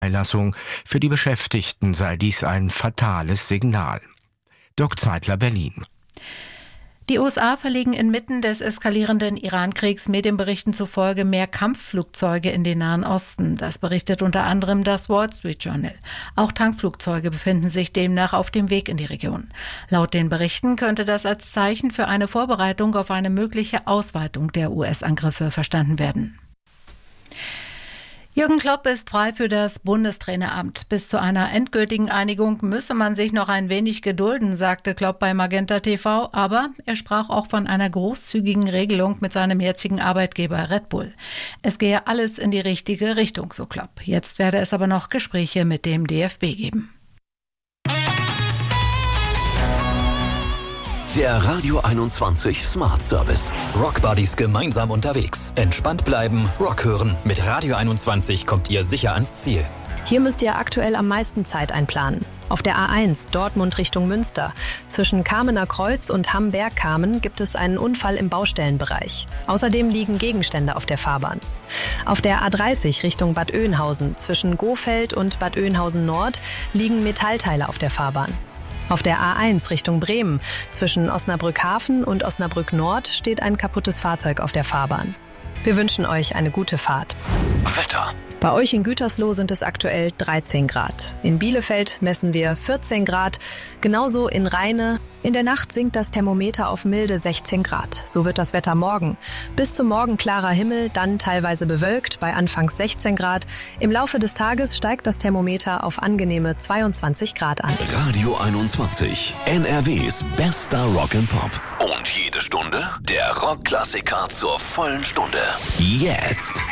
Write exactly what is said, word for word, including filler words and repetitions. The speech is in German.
Freilassung. Für die Beschäftigten sei dies ein fatales Signal. Dirk Zeitler, Berlin. Die U S A verlegen inmitten des eskalierenden Iran-Kriegs Medienberichten zufolge mehr Kampfflugzeuge in den Nahen Osten. Das berichtet unter anderem das Wall Street Journal. Auch Tankflugzeuge befinden sich demnach auf dem Weg in die Region. Laut den Berichten könnte das als Zeichen für eine Vorbereitung auf eine mögliche Ausweitung der U S-Angriffe verstanden werden. Jürgen Klopp ist frei für das Bundestraineramt. Bis zu einer endgültigen Einigung müsse man sich noch ein wenig gedulden, sagte Klopp bei Magenta T V. Aber er sprach auch von einer großzügigen Regelung mit seinem jetzigen Arbeitgeber Red Bull. Es gehe alles in die richtige Richtung, so Klopp. Jetzt werde es aber noch Gespräche mit dem D F B geben. Der Radio einundzwanzig Smart Service. Rock Buddies gemeinsam unterwegs. Entspannt bleiben, Rock hören. Mit Radio einundzwanzig kommt ihr sicher ans Ziel. Hier müsst ihr aktuell am meisten Zeit einplanen. Auf der A eins, Dortmund Richtung Münster. Zwischen Kamener Kreuz und Hamm-Bergkamen gibt es einen Unfall im Baustellenbereich. Außerdem liegen Gegenstände auf der Fahrbahn. Auf der A dreißig Richtung Bad Oeynhausen, zwischen Gohfeld und Bad Oeynhausen Nord, liegen Metallteile auf der Fahrbahn. Auf der A eins Richtung Bremen, zwischen Osnabrück Hafen und Osnabrück Nord, steht ein kaputtes Fahrzeug auf der Fahrbahn. Wir wünschen euch eine gute Fahrt. Wetter. Bei euch in Gütersloh sind es aktuell dreizehn Grad. In Bielefeld messen wir vierzehn Grad, genauso in Rheine. In der Nacht sinkt das Thermometer auf milde sechzehn Grad. So wird das Wetter morgen. Bis zum Morgen klarer Himmel, dann teilweise bewölkt bei anfangs sechzehn Grad. Im Laufe des Tages steigt das Thermometer auf angenehme zweiundzwanzig Grad an. Radio einundzwanzig, N R Ws bester Rock and Pop. Und jede Stunde der Rockklassiker zur vollen Stunde. Jetzt.